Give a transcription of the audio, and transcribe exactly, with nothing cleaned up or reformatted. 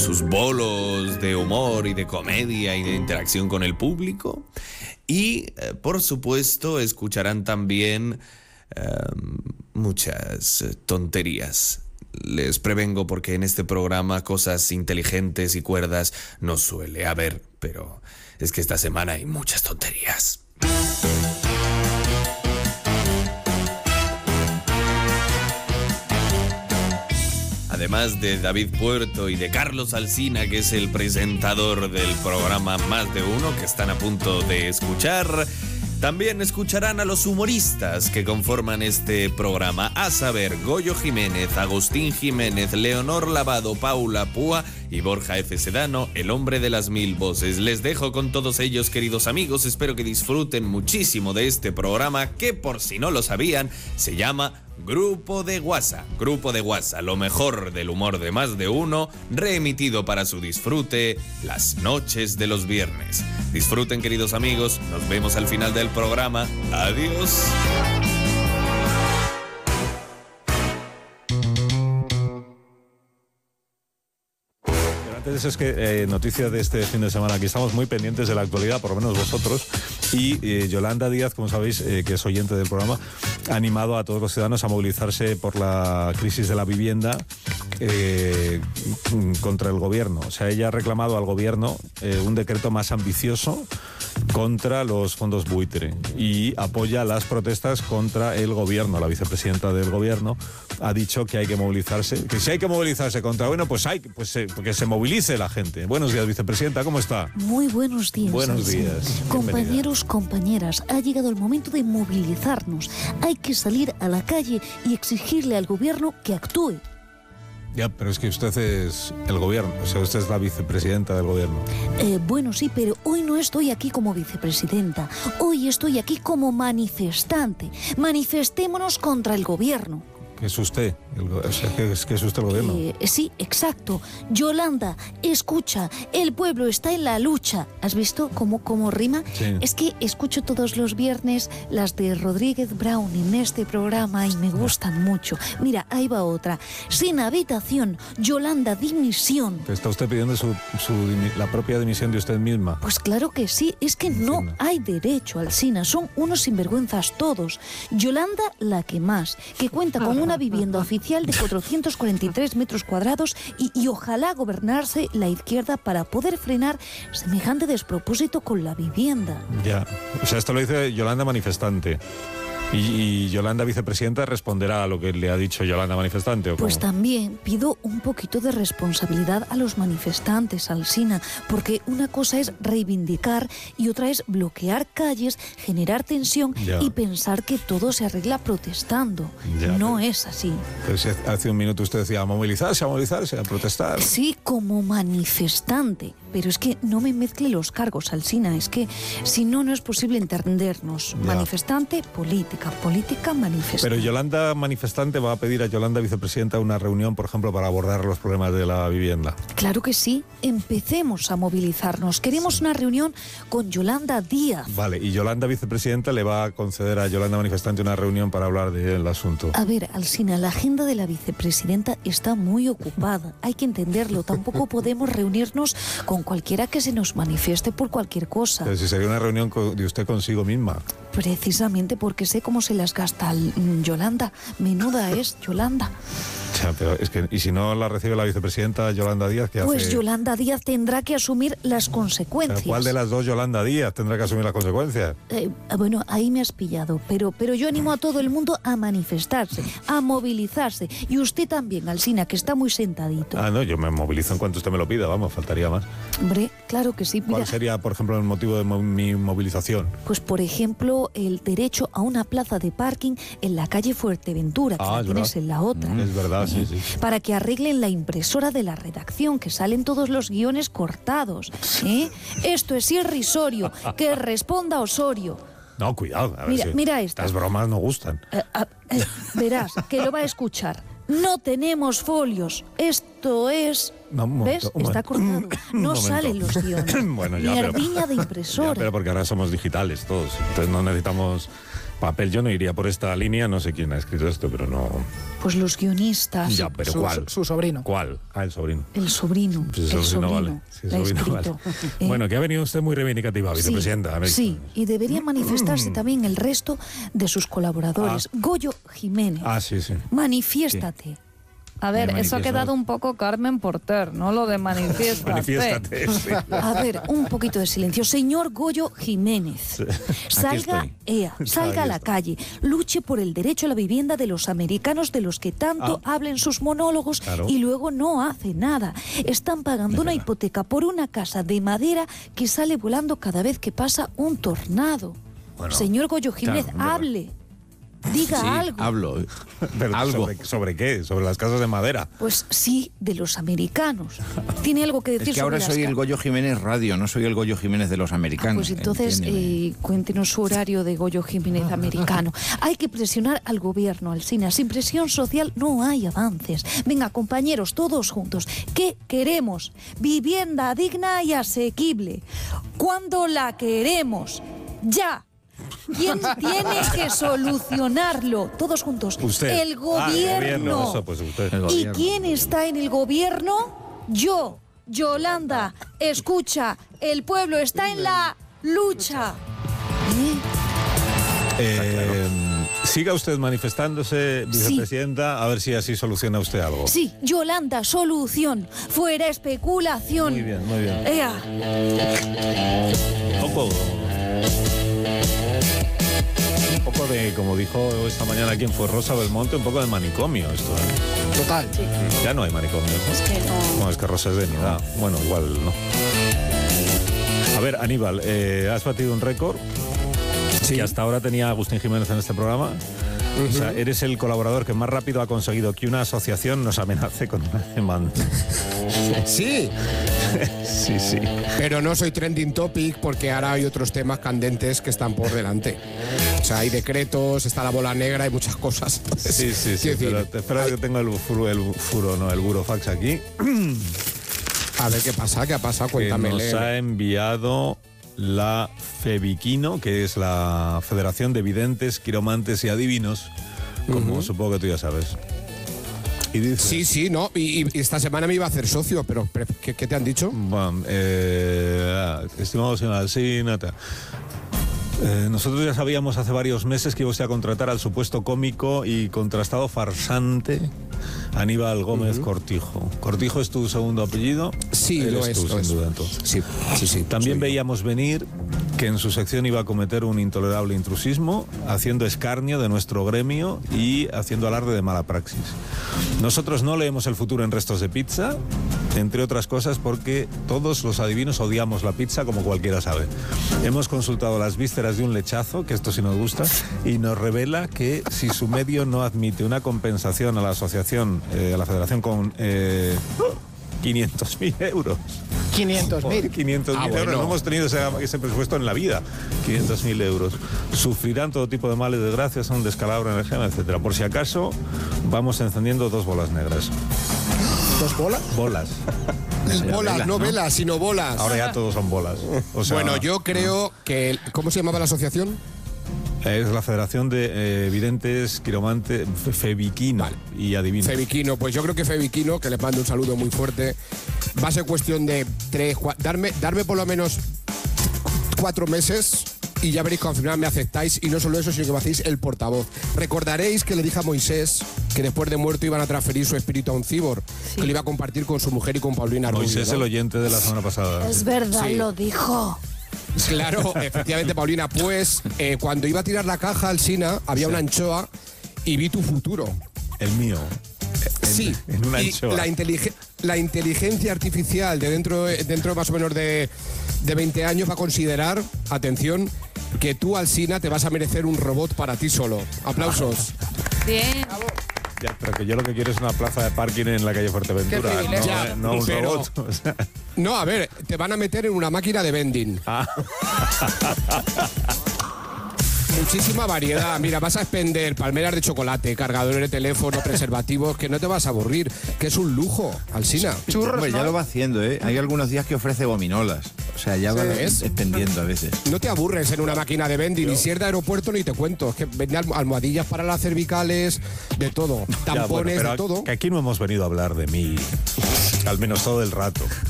sus bolos de humor y de comedia y de interacción con el público. Y, eh, por supuesto, escucharán también eh, muchas tonterías. Les prevengo porque en este programa cosas inteligentes y cuerdas no suele haber, pero es que esta semana hay muchas tonterías. Además de David Puerto y de Carlos Alsina, que es el presentador del programa Más de Uno, que están a punto de escuchar, también escucharán a los humoristas que conforman este programa, a saber, Goyo Jiménez, Agustín Jiménez, Leonor Lavado, Paula Púa y Borja F. Sedano, el hombre de las mil voces. Les dejo con todos ellos, queridos amigos. Espero que disfruten muchísimo de este programa que, por si no lo sabían, se llama Grupo de Guasa. Grupo de Guasa, lo mejor del humor de Más de Uno, reemitido para su disfrute las noches de los viernes. Disfruten, queridos amigos. Nos vemos al final del programa. Adiós. Antes de eso, es que eh, noticia de este fin de semana, aquí estamos muy pendientes de la actualidad, por lo menos vosotros, y eh, Yolanda Díaz, como sabéis, eh, que es oyente del programa, ha animado a todos los ciudadanos a movilizarse por la crisis de la vivienda eh, contra el gobierno. O sea, ella ha reclamado al gobierno eh, un decreto más ambicioso contra los fondos buitre y apoya las protestas contra el gobierno. La vicepresidenta del gobierno ha dicho que hay que movilizarse, que si hay que movilizarse contra, bueno, pues hay pues eh, que se movilice la gente. Buenos días, vicepresidenta, ¿cómo está? Muy buenos días. Buenos días. Compañeros, compañeras, ha llegado el momento de movilizarnos. Hay que salir a la calle y exigirle al gobierno que actúe. Ya, pero es que usted es el gobierno, o sea, usted es la vicepresidenta del gobierno. Eh, bueno, sí, pero hoy no estoy aquí como vicepresidenta. Hoy estoy aquí como manifestante. Manifestémonos contra el gobierno. ¿Qué es usted? El, o sea, ¿qué es, qué es usted el gobierno? Eh, sí, exacto. Yolanda, escucha, el pueblo está en la lucha. ¿Has visto cómo, cómo rima? Sí. Es que escucho todos los viernes las de Rodríguez Brown en este programa y me gustan mucho. Mira, ahí va otra. Sin habitación, Yolanda, dimisión. ¿Está usted pidiendo su, su, la propia dimisión de usted misma? Pues claro que sí, es que no hay derecho, Alsina. Son unos sinvergüenzas todos. Yolanda, la que más, que cuenta con una vivienda oficial de cuatrocientos cuarenta y tres metros cuadrados y, y ojalá gobernarse la izquierda para poder frenar semejante despropósito con la vivienda. Ya, o sea, esto lo dice Yolanda manifestante. Y, y Yolanda vicepresidenta responderá a lo que le ha dicho Yolanda manifestante, ¿o cómo? Pues también pido un poquito de responsabilidad a los manifestantes, Alsina, porque una cosa es reivindicar y otra es bloquear calles, generar tensión ya. y pensar que todo se arregla protestando. Ya, no pero, es así. Pero si hace un minuto usted decía a movilizarse, a movilizarse, a protestar. Sí, como manifestante. Pero es que no me mezcle los cargos, Alsina. Es que si no, no es posible entendernos. Ya. Manifestante, política. Política, manifestante. Pero Yolanda manifestante va a pedir a Yolanda vicepresidenta una reunión, por ejemplo, para abordar los problemas de la vivienda. Claro que sí. Empecemos a movilizarnos. Queremos sí. una reunión con Yolanda Díaz. Vale, y Yolanda vicepresidenta le va a conceder a Yolanda manifestante una reunión para hablar del asunto. A ver, Alsina, la agenda de la vicepresidenta está muy ocupada. Hay que entenderlo. Tampoco podemos reunirnos con cualquiera que se nos manifieste por cualquier cosa. Pero si sería una reunión de usted consigo misma. Precisamente porque sé cómo se las gasta Yolanda. Menuda es Yolanda. Ya, pero es que, ¿y si no la recibe la vicepresidenta Yolanda Díaz? ¿Qué pues hace? Yolanda Díaz tendrá que asumir las consecuencias. ¿Pero cuál de las dos Yolanda Díaz tendrá que asumir las consecuencias? Eh, bueno, ahí me has pillado, pero, pero yo animo a todo el mundo a manifestarse, a movilizarse. Y usted también, Alsina, que está muy sentadito. Ah, no, yo me movilizo en cuanto usted me lo pida, vamos, faltaría más. Hombre, claro que sí. Mira, ¿cuál sería, por ejemplo, el motivo de mo- mi movilización? Pues, por ejemplo, el derecho a una plaza de parking en la calle Fuerteventura, que Ah, la es tienes verdad. en la otra. Mm, es verdad, sí, sí. Para que arreglen la impresora de la redacción, que salen todos los guiones cortados. ¿eh? Esto es irrisorio. Que responda Osorio. No, cuidado. A ver Mira, si mira esto. Las bromas no gustan. Eh, eh, eh, verás, que lo va a escuchar. No tenemos folios. Esto es... No, un ¿Ves? momento, un Está momento. cortado. No salen los guiones. Bueno, ya, pero- Mierdiña de impresora. Ya, pero porque ahora somos digitales todos, entonces no necesitamos papel. Yo no iría por esta línea, no sé quién ha escrito esto, pero no... Pues los guionistas. Ya, pero su, ¿cuál? Su, su sobrino. ¿Cuál? Ah, el sobrino. El sobrino. Pues el el sobrino, sobrino. vale. Sí, el la ha sobrino, escrito. vale. Eh, Bueno, que ha venido usted muy reivindicativa, vicepresidenta. Sí, sí, y debería manifestarse también el resto de sus colaboradores. Ah. Goyo Jiménez. Ah, sí, sí. Manifiéstate. A ver, Me eso ha manifiesto. quedado un poco Carmen Porter, ¿no? Lo de manifiéstate. Manifiéstate. Sí. A ver, un poquito de silencio. Señor Goyo Jiménez, salga, estoy. ea, salga a la calle, luche por el derecho a la vivienda de los americanos de los que tanto Ah. hablen sus monólogos Claro. y luego no hace nada. Están pagando una hipoteca por una casa de madera que sale volando cada vez que pasa un tornado. Bueno, Señor Goyo Jiménez, claro, hombre. hable. Diga Sí, algo. hablo. Pero Algo. ¿sobre, ¿Sobre qué? ¿Sobre las casas de madera? Pues sí, de los americanos. ¿Tiene algo que decir Es que ahora sobre las soy ca- el Goyo Jiménez Radio, no soy el Goyo Jiménez de los americanos. Pues entonces, entiéndeme. eh, cuéntenos su horario de Goyo Jiménez americano. Hay que presionar al gobierno, Alsina. Sin presión social no hay avances. Venga, compañeros, todos juntos. ¿Qué queremos? Vivienda digna y asequible. ¿Cuándo la queremos? ¡Ya! ¿Quién tiene que solucionarlo? Todos juntos. Usted. El Ah, gobierno. el gobierno. Eso, pues usted. El ¿Y gobierno. quién está en el gobierno? Yo, Yolanda. Escucha, el pueblo está en la lucha. ¿Eh? Eh, siga usted manifestándose, vicepresidenta, a ver si así soluciona usted algo. Sí, Yolanda, solución. Fuera especulación. Muy bien, muy bien. Ea. Un poco. Un poco de, como dijo esta mañana quien fue Rosa Belmonte, un poco de manicomio esto. ¿eh? Total. Ya no hay manicomio. Es que no. No, es que Rosa es de mi edad. Bueno, igual no. A ver, Aníbal, eh, has batido un récord que hasta ahora tenía Agustín Jiménez en este programa. O sea, eres el colaborador que más rápido ha conseguido que una asociación nos amenace con una demanda. Sí, Sí, sí. pero no soy trending topic porque ahora hay otros temas candentes que están por delante. O sea, hay decretos, está la bola negra, hay muchas cosas. Sí, sí, sí. Quiero decir, Pero te espera hay- que tengo el furo, el furo, no, el burofax aquí. A ver qué pasa, qué ha pasado, Que cuéntame. nos Leo. ha enviado la FEVIQUINO, que es la Federación de Videntes, Quiromantes y Adivinos, como supongo que tú ya sabes. Y dice... Sí, sí, no, y, y esta semana me iba a hacer socio, pero pero, ¿qué, qué te han dicho? Bueno, eh, estimado señor Alsina, ta- eh, nosotros ya sabíamos hace varios meses que ibas a contratar al supuesto cómico y contrastado farsante Aníbal Gómez Cortijo. ¿Cortijo es tu segundo apellido? Sí, Eres lo es, tú, lo sin es. duda, entonces. Sí, sí, sí. También soy yo. veíamos venir que en su sección iba a cometer un intolerable intrusismo, haciendo escarnio de nuestro gremio y haciendo alarde de mala praxis. Nosotros no leemos el futuro en restos de pizza, entre otras cosas porque todos los adivinos odiamos la pizza, como cualquiera sabe. Hemos consultado las vísceras de un lechazo, que esto sí nos gusta, y nos revela que si su medio no admite una compensación a la asociación, eh, a la federación con eh, quinientos mil euros. quinientos mil. quinientos mil Ah, euros, bueno. no hemos tenido ese, ese presupuesto en la vida. quinientos mil euros. Sufrirán todo tipo de males, desgracias, un descalabro en el gen, etcétera. Por si acaso, vamos encendiendo dos bolas negras. ¿Dos bolas? Bolas. Bolas, no velas, sino bolas. Ahora ya todos son bolas. O sea, Bueno, yo creo que... ¿Cómo se llamaba la asociación? es la Federación de eh, Videntes, Quiromantes, Fe- Feviquino Vale. y Adivinos. Feviquino, pues yo creo que Feviquino, que les mando un saludo muy fuerte, va a ser cuestión de tres, cua- darme, darme por lo menos cuatro meses y ya veréis que al final me aceptáis, y no solo eso, sino que me hacéis el portavoz. Recordaréis que le dije a Moisés que después de muerto iban a transferir su espíritu a un cibor, que lo iba a compartir con su mujer y con Paulina Rubio. Moisés, ¿no? el oyente de la semana pasada. Es verdad, Sí. lo dijo. Claro, efectivamente, Paulina. Pues eh, cuando iba a tirar la caja al Sina, había una anchoa y vi tu futuro. El mío. En, Sí, En una y anchoa. La, intelige- la inteligencia artificial de dentro, dentro más o menos de, de veinte años va a considerar, atención, que tú, Alsina, te vas a merecer un robot para ti solo. Aplausos. Bien. Ya, pero que yo lo que quiero es una plaza de parking en la calle Fuerteventura. Qué privilegio. No, Ya, no un pero- robot. O sea, No, a ver, te van a meter en una máquina de vending. ah, Muchísima variedad. Mira, vas a expender palmeras de chocolate, cargadores de teléfono, preservativos, que no te vas a aburrir, que es un lujo, Alsina. Churros, Hombre, ya ¿no? lo va haciendo, ¿eh? Hay algunos días que ofrece gominolas. O sea, ya va ¿Ves? extendiendo a veces. No te aburres en una máquina de vending, ni si es de aeropuerto ni te cuento. Es que vende alm- almohadillas para las cervicales, de todo. Ya, Tampones, bueno, pero de todo. que aquí no hemos venido a hablar de mí, al menos todo el rato.